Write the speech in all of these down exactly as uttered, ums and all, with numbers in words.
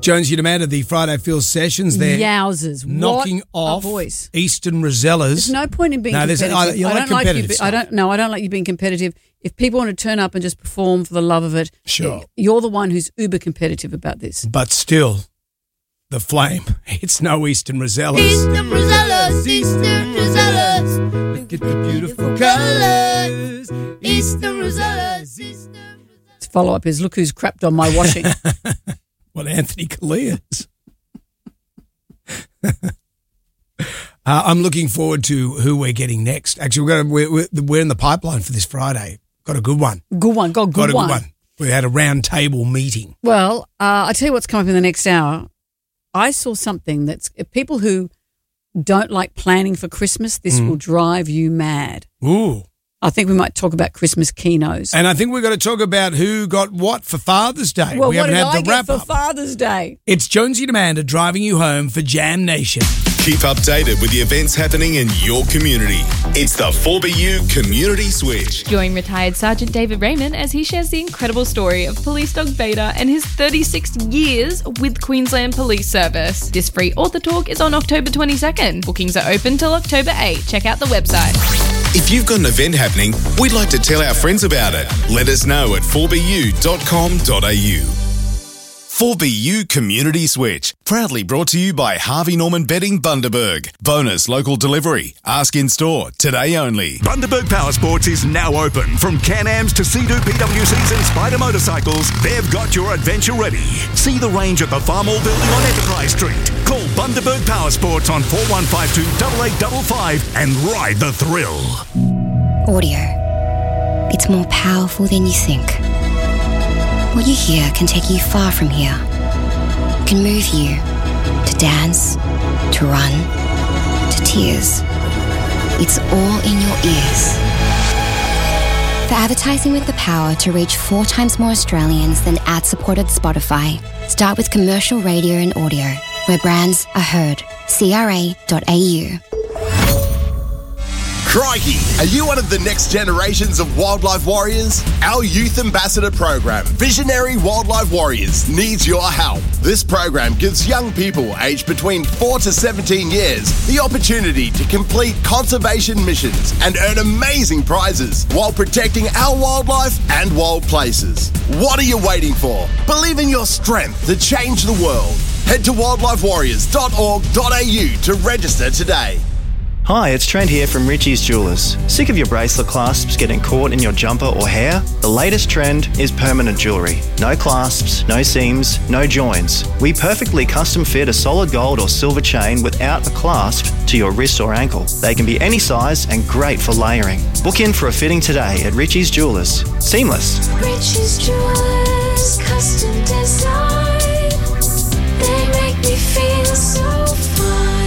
Jonesy and Amanda, the Friday Field sessions there. Yowzers. Knocking what off a voice. Eastern Rosellas. There's no point in being no, competitive. I, you I like don't like you. stuff. I don't. No, I don't like you being competitive. If people want to turn up and just perform for the love of it, sure. You're the one who's uber competitive about this. But still, the flame. It's no Eastern Rosellas. Eastern Rosellas, Eastern Rosellas. Look at the beautiful colours. Eastern Rosellas, Eastern Rosellas. Follow up is, look who's crapped on my washing. Well, Anthony Callias. uh, I'm looking forward to who we're getting next. Actually, we're, gonna, we're, we're in the pipeline for this Friday. Got a good one. Good one. Got, good got a one. good one. We had a round table meeting. Well, uh, I'll tell you what's coming up in the next hour. I saw something that's people who don't like planning for Christmas, this mm. will drive you mad. Ooh. I think we might talk about Christmas keynos. And I think we're going to talk about who got what for Father's Day. Well, we what haven't did had I the get wrap for up. Father's Day? It's Jonesy and Amanda driving you home for Jam Nation. Keep updated with the events happening in your community. It's the four B U Community Switch. Join retired Sergeant David Raymond as he shares the incredible story of Police Dog Beta and his thirty-six years with Queensland Police Service. This free author talk is on October twenty-second. Bookings are open till October eighth. Check out the website. If you've got an event happening, we'd like to tell our friends about it. Let us know at four b u dot com dot a u. four B U Community Switch, proudly brought to you by Harvey Norman Bedding Bundaberg. Bonus local delivery. Ask in store today only. Bundaberg Power Sports is now open. From Can-Ams to Sea-Doo P W Cs and Spider motorcycles, they've got your adventure ready. See the range at the Farmall Building on Enterprise Street. Call Bundaberg Power Sports on four one five two, eight eight five five and ride the thrill. Audio. It's more powerful than you think. What you hear can take you far from here. It can move you to dance, to run, to tears. It's all in your ears. For advertising with the power to reach four times more Australians than ad-supported Spotify, start with commercial radio and audio, where brands are heard. C R A dot A U. Crikey! Are you one of the next generations of wildlife warriors? Our Youth Ambassador program, Visionary Wildlife Warriors, needs your help. This program gives young people aged between four to seventeen years the opportunity to complete conservation missions and earn amazing prizes while protecting our wildlife and wild places. What are you waiting for? Believe in your strength to change the world. Head to wildlife warriors dot org dot a u to register today. Hi, it's Trent here from Richie's Jewelers. Sick of your bracelet clasps getting caught in your jumper or hair? The latest trend is permanent jewellery. No clasps, no seams, no joins. We perfectly custom fit a solid gold or silver chain without a clasp to your wrist or ankle. They can be any size and great for layering. Book in for a fitting today at Richie's Jewelers. Seamless. Richie's Jewelers, custom design. They make me feel so fine.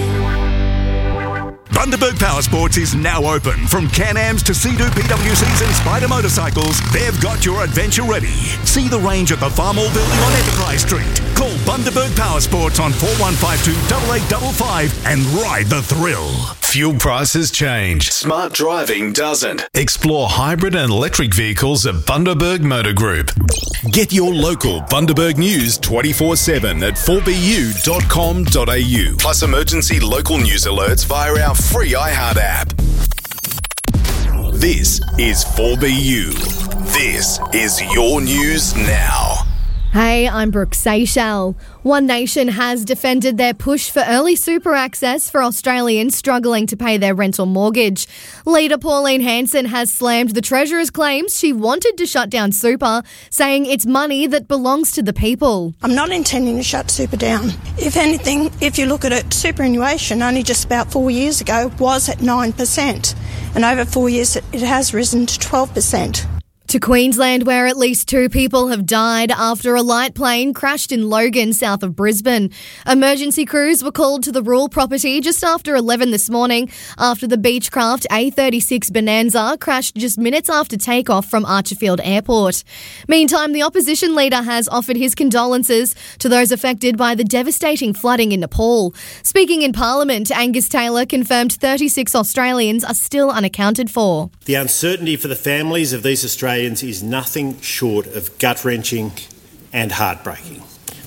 Bundaberg Power Sports is now open. From Can-Ams to Sea-Doo P W Cs and Spider motorcycles, they've got your adventure ready. See the range at the Farmall Building on Enterprise Street. Call Bundaberg Power Sports on four one five two, eight eight five five and ride the thrill. Fuel prices change. Smart driving doesn't. Explore hybrid and electric vehicles at Bundaberg Motor Group. Get your local Bundaberg news twenty-four seven at four b u dot com dot a u. Plus emergency local news alerts via our free iHeart app. This is four B U. This is your news now. Hey, I'm Brooke Seychelles. One Nation has defended their push for early super access for Australians struggling to pay their rental mortgage. Leader Pauline Hanson has slammed the Treasurer's claims she wanted to shut down super, saying it's money that belongs to the people. I'm not intending to shut super down. If anything, if you look at it, superannuation only just about four years ago was at nine percent, and over four years it has risen to twelve percent. To Queensland, where at least two people have died after a light plane crashed in Logan, south of Brisbane. Emergency crews were called to the rural property just after eleven this morning after the Beechcraft A thirty-six Bonanza crashed just minutes after takeoff from Archerfield Airport. Meantime, the opposition leader has offered his condolences to those affected by the devastating flooding in Nepal. Speaking in Parliament, Angus Taylor confirmed thirty-six Australians are still unaccounted for. The uncertainty for the families of these Australians is nothing short of gut-wrenching and heartbreaking.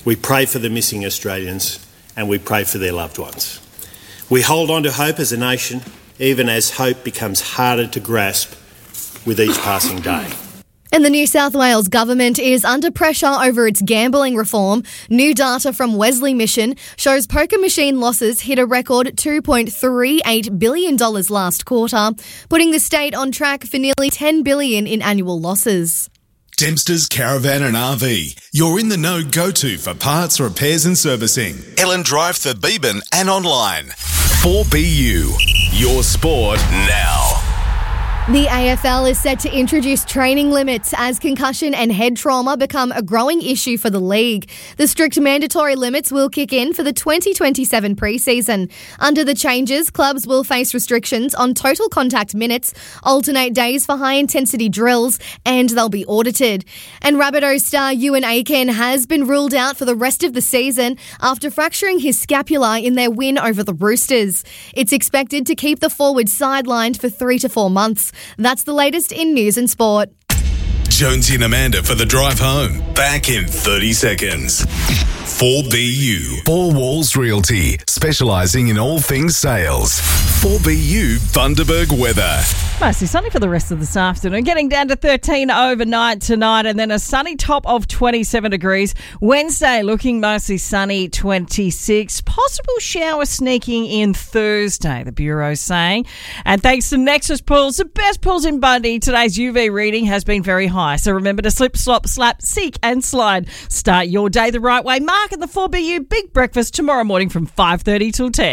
We pray for the missing Australians and we pray for their loved ones. We hold on to hope as a nation, even as hope becomes harder to grasp with each passing day. And the New South Wales government is under pressure over its gambling reform. New data from Wesley Mission shows poker machine losses hit a record two point three eight billion dollars last quarter, putting the state on track for nearly ten billion dollars in annual losses. Dempster's Caravan and R V. You're in the know go-to for parts, repairs and servicing. Ellen Drive for Beeban and online. four B U. Your sport now. The A F L is set to introduce training limits as concussion and head trauma become a growing issue for the league. The strict mandatory limits will kick in for the twenty twenty-seven preseason. Under the changes, clubs will face restrictions on total contact minutes, alternate days for high-intensity drills, and they'll be audited. And Rabbitohs star Ewan Aiken has been ruled out for the rest of the season after fracturing his scapula in their win over the Roosters. It's expected to keep the forward sidelined for three to four months. That's the latest in news and sport. Jonesy and Amanda for the drive home. Back in thirty seconds. four B U. Four Walls Realty. Specialising in all things sales. four B U Bundaberg weather. Mostly sunny for the rest of this afternoon. Getting down to thirteen overnight tonight and then a sunny top of twenty-seven degrees. Wednesday looking mostly sunny, twenty-six. Possible shower sneaking in Thursday, the Bureau's saying. And thanks to Nexus Pools, the best pools in Bundy, today's U V reading has been very high. So remember to slip, slop, slap, seek and slide. Start your day the right way. Mark at the four B U Big Breakfast tomorrow morning from five thirty till ten.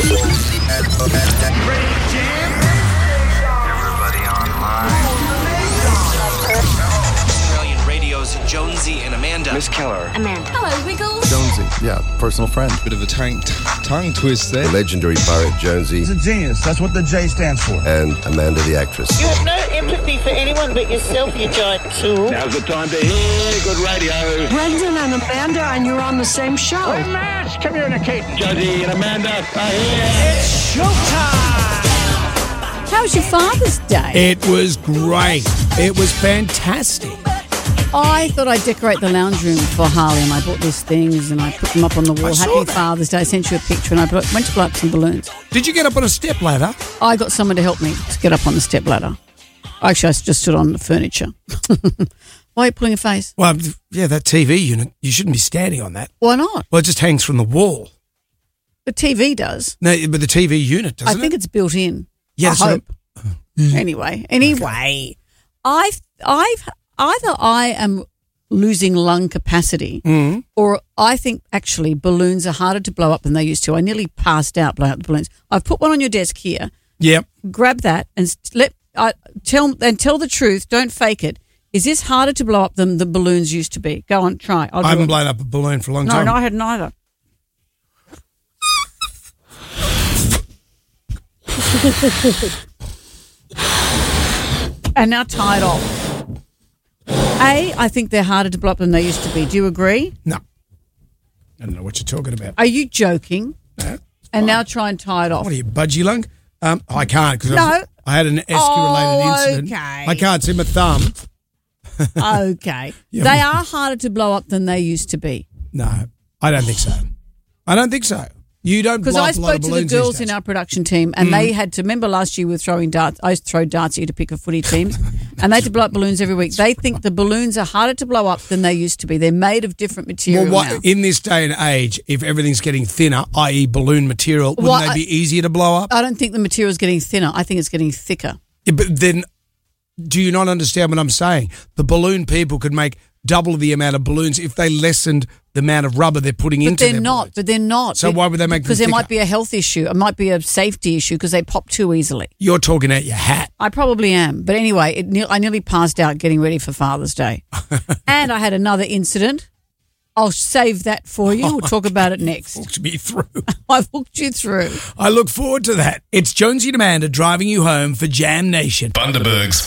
Australian Radio's Jonesy and Amanda. Miss Keller. Amanda. Hello, Wiggles. Jonesy, yeah, personal friend. Bit of a tongue, tongue twist there. Legendary poet Jonesy. He's a genius. That's what the J stands for. And Amanda the actress. You have no empathy for anyone but yourself, you giant tool. Now's the time to hear good radio. Brendan and Amanda, and you're on the same show. We're mass communicating. Jonesy and Amanda are here. It's showtime. How was your Father's Day? It was great. It was fantastic. I thought I'd decorate the lounge room for Harley, and I bought these things and I put them up on the wall. I saw Happy that. Father's Day. I sent you a picture and I blo- went to blow up some balloons. Did you get up on a step ladder? I got someone to help me to get up on the step ladder. Actually, I just stood on the furniture. Why are you pulling a face? Well, yeah, that T V unit, you shouldn't be standing on that. Why not? Well, it just hangs from the wall. The T V does. No, but the T V unit doesn't I think it? it's built in. Yeah, I that's what hope. Anyway, anyway, I've, I've, either I am losing lung capacity Mm. or I think actually balloons are harder to blow up than they used to. I nearly passed out blowing up the balloons. I've put one on your desk here. Yep. Grab that and st- let uh, tell and tell the truth. Don't fake it. Is this harder to blow up than the balloons used to be? Go on, try. I'll I haven't it. blown up a balloon for a long no, time. No, I hadn't either. And now tie it off. A, I think they're harder to blow up than they used to be. Do you agree? No. I don't know what you're talking about. Are you joking? No. And now try and tie it off. What are you, budgie lung? Um, I can't because No. I had an esky-related Oh, incident. okay. I can't see my thumb. Okay. Yeah. They are harder to blow up than they used to be. No, I don't think so. I don't think so. You don't blow Because up I a lot spoke of to the balloons these girls days. in our production team and Mm. they had to, remember last year we were throwing darts, I used to throw darts at you to pick a footy teams and they had to blow up balloons every week. They think the balloons are harder to blow up than they used to be. They're made of different material Well, what, now. in this day and age, if everything's getting thinner, that is balloon material, wouldn't Well, they I- be easier to blow up? I don't think the material is getting thinner. I think it's getting thicker. Yeah, but then, do you not understand what I'm saying? The balloon people could make double the amount of balloons if they lessened the amount of rubber they're putting But into they're their not. balloons. But they're not. So why would they make them Because there thicker? might be a health issue. It might be a safety issue because they pop too easily. You're talking out your hat. I probably am. But anyway, it, ne- I nearly passed out getting ready for Father's Day. And I had another incident. I'll save that for you. We'll talk about it next. Hooked me through. I've hooked you through. I look forward to that. It's Jonesy and Amanda driving you home for Jam Nation. Bundaberg's